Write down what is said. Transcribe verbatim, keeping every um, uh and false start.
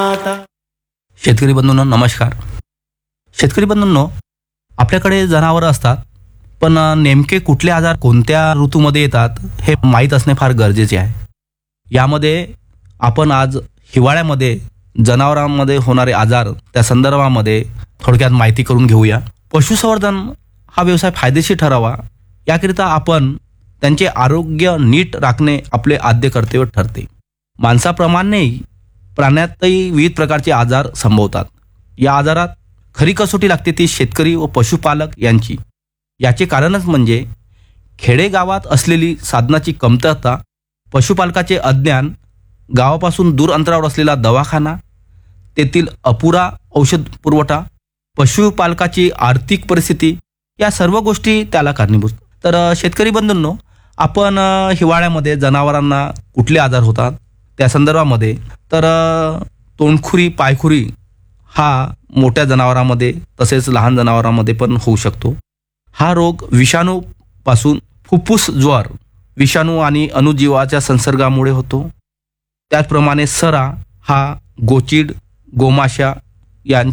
अन्नदाता. शेतकरी बंधूंनो नमस्कार. शेतकरी बंधूंनो, आपल्याकडे जनावरं असतात, पण नेमके कुठले आजार कोणत्या ऋतूमध्ये येतात हे माहीत असणे फार गरजेचे आहे. यामध्ये आपण आज हिवाळ्यामध्ये जनावरांमध्ये होणारे आजार त्या संदर्भामध्ये थोडक्यात माहिती करून घेऊया. पशुसंवर्धन हा व्यवसाय फायदेशीर ठरावा याकरिता आपण त्यांचे आरोग्य नीट राखणे आपले आद्य कर्तव्य ठरते. माणसाप्रमाणे प्राण्यातही विविध प्रकारचे आजार संभवतात. या आजारात खरी कसोटी लागते ती शेतकरी व पशुपालक यांची. याचे कारणच म्हणजे खेडेगावात असलेली साधनाची कमतरता, पशुपालकाचे अज्ञान, गावापासून दूर अंतरावर असलेला दवाखाना, तेथील अपुरा औषध पुरवठा, पशुपालकाची आर्थिक परिस्थिती या सर्व गोष्टी त्याला कारणीभूत. तर शेतकरी बंधूंनो, आपण हिवाळ्यामध्ये जनावरांना कुठले आजार होतात त्या संदर्भामध्ये तर तोंडखुरी, पायखुरी हा मोठ्या जनावरांमध्ये तसेच लहान जनावरांमध्ये पण होऊ शकतो. हा रोग विषाणूपासून फुफ्फुस ज्वर, विषाणू आणि अणुजीवाच्या संसर्गामुळे होतो. त्याचप्रमाणे सरा हा गोचिड, गोमाशा यां